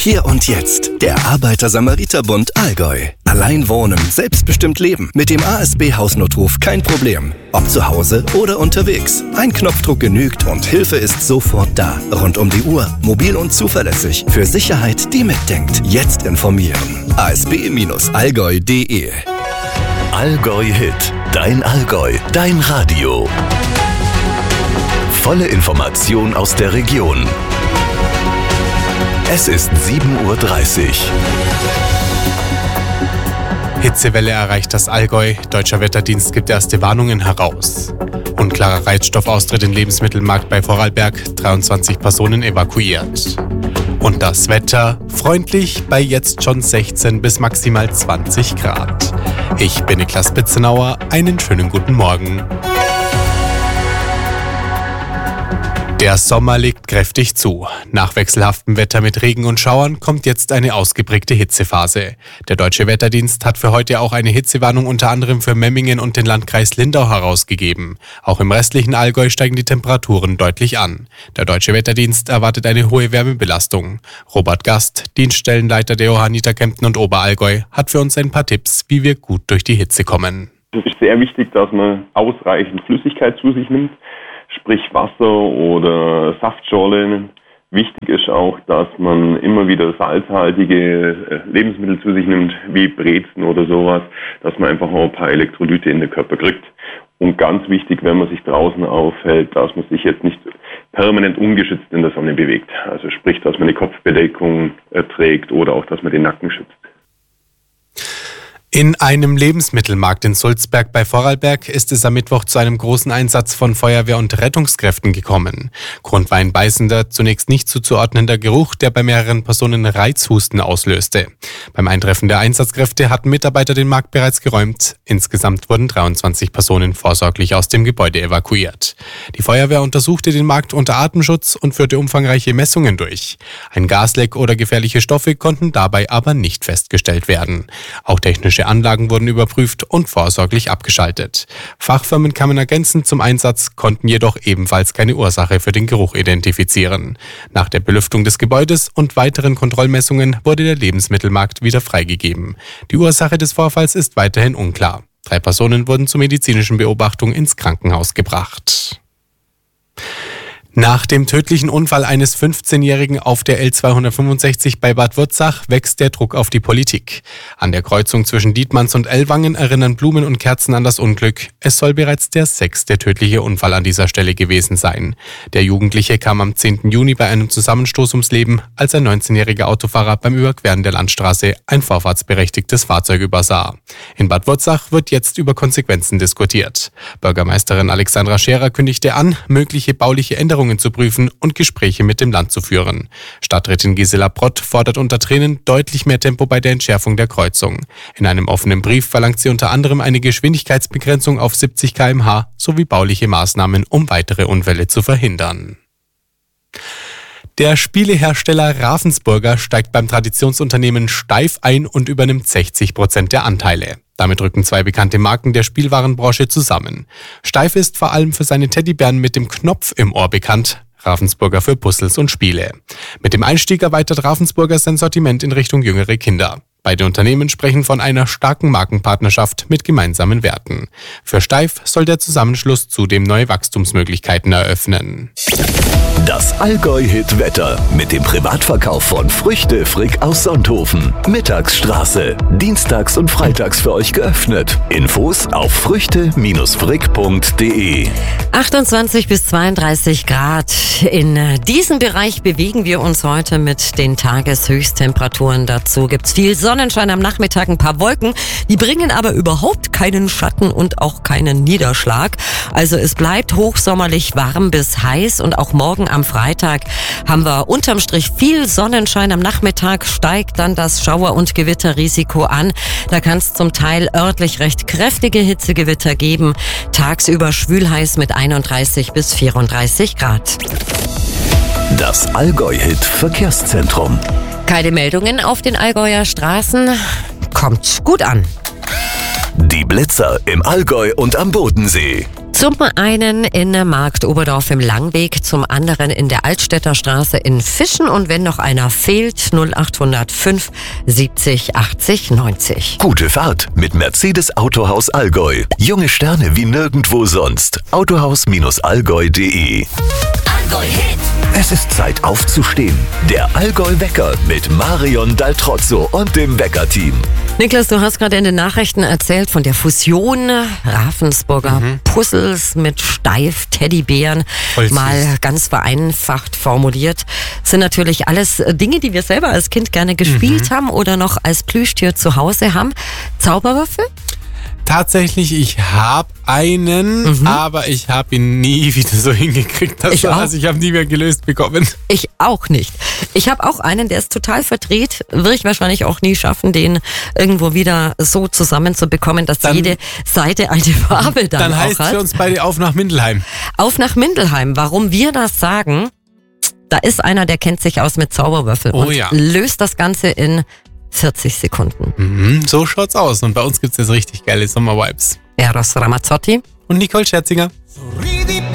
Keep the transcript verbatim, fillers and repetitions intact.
Hier und jetzt, der Arbeiter-Samariter-Bund Allgäu. Allein wohnen, selbstbestimmt leben. Mit dem A S B-Hausnotruf kein Problem. Ob zu Hause oder unterwegs. Ein Knopfdruck genügt und Hilfe ist sofort da. Rund um die Uhr, mobil und zuverlässig. Für Sicherheit, die mitdenkt. Jetzt informieren. a s b Bindestrich allgäu punkt d e Allgäu Hit. Dein Allgäu. Dein Radio. Volle Information aus der Region. Es ist sieben Uhr dreißig. Hitzewelle erreicht das Allgäu. Deutscher Wetterdienst gibt erste Warnungen heraus. Unklarer Reizstoffaustritt im Lebensmittelmarkt bei Vorarlberg. dreiundzwanzig Personen evakuiert. Und das Wetter freundlich bei jetzt schon sechzehn bis maximal zwanzig Grad. Ich bin Niklas Bitzenauer. Einen schönen guten Morgen. Der Sommer legt kräftig zu. Nach wechselhaftem Wetter mit Regen und Schauern kommt jetzt eine ausgeprägte Hitzephase. Der Deutsche Wetterdienst hat für heute auch eine Hitzewarnung unter anderem für Memmingen und den Landkreis Lindau herausgegeben. Auch im restlichen Allgäu steigen die Temperaturen deutlich an. Der Deutsche Wetterdienst erwartet eine hohe Wärmebelastung. Robert Gast, Dienststellenleiter der Johanniter Kempten und Oberallgäu, hat für uns ein paar Tipps, wie wir gut durch die Hitze kommen. Es ist sehr wichtig, dass man ausreichend Flüssigkeit zu sich nimmt. Sprich Wasser oder Saftschorle. Wichtig ist auch, dass man immer wieder salzhaltige Lebensmittel zu sich nimmt, wie Brezen oder sowas, dass man einfach auch ein paar Elektrolyte in den Körper kriegt. Und ganz wichtig, wenn man sich draußen aufhält, dass man sich jetzt nicht permanent ungeschützt in der Sonne bewegt. Also sprich, dass man eine Kopfbedeckung trägt oder auch, dass man den Nacken schützt. In einem Lebensmittelmarkt in Sulzberg bei Vorarlberg ist es am Mittwoch zu einem großen Einsatz von Feuerwehr und Rettungskräften gekommen. Grund war ein beißender, zunächst nicht zuzuordnender Geruch, der bei mehreren Personen Reizhusten auslöste. Beim Eintreffen der Einsatzkräfte hatten Mitarbeiter den Markt bereits geräumt. Insgesamt wurden dreiundzwanzig Personen vorsorglich aus dem Gebäude evakuiert. Die Feuerwehr untersuchte den Markt unter Atemschutz und führte umfangreiche Messungen durch. Ein Gasleck oder gefährliche Stoffe konnten dabei aber nicht festgestellt werden. Auch technische Anlagen wurden überprüft und vorsorglich abgeschaltet. Fachfirmen kamen ergänzend zum Einsatz, konnten jedoch ebenfalls keine Ursache für den Geruch identifizieren. Nach der Belüftung des Gebäudes und weiteren Kontrollmessungen wurde der Lebensmittelmarkt wieder freigegeben. Die Ursache des Vorfalls ist weiterhin unklar. Drei Personen wurden zur medizinischen Beobachtung ins Krankenhaus gebracht. Nach dem tödlichen Unfall eines fünfzehnjährigen auf der L zweihundertfünfundsechzig bei Bad Wurzach wächst der Druck auf die Politik. An der Kreuzung zwischen Dietmanns und Ellwangen erinnern Blumen und Kerzen an das Unglück. Es soll bereits der sechste tödliche Unfall an dieser Stelle gewesen sein. Der Jugendliche kam am zehnten Juni bei einem Zusammenstoß ums Leben, als ein neunzehnjähriger Autofahrer beim Überqueren der Landstraße ein vorfahrtsberechtigtes Fahrzeug übersah. In Bad Wurzach wird jetzt über Konsequenzen diskutiert. Bürgermeisterin Alexandra Scherer kündigte an, mögliche bauliche Änderungen zu prüfen und Gespräche mit dem Land zu führen. Stadträtin Gisela Brott fordert unter Tränen deutlich mehr Tempo bei der Entschärfung der Kreuzung. In einem offenen Brief verlangt sie unter anderem eine Geschwindigkeitsbegrenzung auf siebzig Kilometer pro Stunde sowie bauliche Maßnahmen, um weitere Unfälle zu verhindern. Der Spielehersteller Ravensburger steigt beim Traditionsunternehmen Steiff ein und übernimmt sechzig Prozent der Anteile. Damit rücken zwei bekannte Marken der Spielwarenbranche zusammen. Steiff ist vor allem für seine Teddybären mit dem Knopf im Ohr bekannt, Ravensburger für Puzzles und Spiele. Mit dem Einstieg erweitert Ravensburger sein Sortiment in Richtung jüngere Kinder. Beide Unternehmen sprechen von einer starken Markenpartnerschaft mit gemeinsamen Werten. Für Steiff soll der Zusammenschluss zudem neue Wachstumsmöglichkeiten eröffnen. Das Allgäu-Hit-Wetter mit dem Privatverkauf von Früchte Frick aus Sonthofen. Mittagsstraße. Dienstags und freitags für euch geöffnet. Infos auf früchte frick punkt d e. achtundzwanzig bis zweiunddreißig Grad. In diesem Bereich bewegen wir uns heute mit den Tageshöchsttemperaturen. Dazu gibt's viel Sonnenschein am Nachmittag, ein paar Wolken. Die bringen aber überhaupt keinen Schatten und auch keinen Niederschlag. Also es bleibt hochsommerlich warm bis heiß und auch morgen am Freitag haben wir unterm Strich viel Sonnenschein. Am Nachmittag steigt dann das Schauer- und Gewitterrisiko an. Da kann es zum Teil örtlich recht kräftige Hitzegewitter geben. Tagsüber schwülheiß mit einunddreißig bis vierunddreißig Grad. Das Allgäu-Hit-Verkehrszentrum. Keine Meldungen auf den Allgäuer Straßen. Kommt gut an. Die Blitzer im Allgäu und am Bodensee. Zum einen in der Markt Oberdorf im Langweg, zum anderen in der Altstädter Straße in Fischen und wenn noch einer fehlt, null acht null fünf siebzig achtzig neunzig. Gute Fahrt mit Mercedes Autohaus Allgäu. Junge Sterne wie nirgendwo sonst. autohaus allgäu punkt de. Allgäu Hit. Es ist Zeit aufzustehen. Der Allgäu Wecker mit Marion Daltrozzo und dem Wecker-Team. Niklas, du hast gerade in den Nachrichten erzählt von der Fusion Ravensburger mhm. Puzzles mit Steif-Teddybären. Mal ganz vereinfacht formuliert. Sind natürlich alles Dinge, die wir selber als Kind gerne gespielt mhm. haben oder noch als Plüschtier zu Hause haben. Zauberwürfel? Tatsächlich, ich habe einen, mhm. aber ich habe ihn nie wieder so hingekriegt. Das ich war, auch. Also ich habe nie mehr gelöst bekommen. Ich auch nicht. Ich habe auch einen, der ist total verdreht. Würde ich wahrscheinlich auch nie schaffen, den irgendwo wieder so zusammenzubekommen, dass dann, jede Seite eine Farbe dann, dann auch heißt hat. Für uns beide auf nach Mindelheim. Auf nach Mindelheim. Warum wir das sagen, da ist einer, der kennt sich aus mit Zauberwürfel oh, und ja. löst das Ganze in vierzig Sekunden. Mhm, so schaut's aus. Und bei uns gibt's jetzt richtig geile Sommer-Vibes. Eros Ramazzotti und Nicole Scherzinger.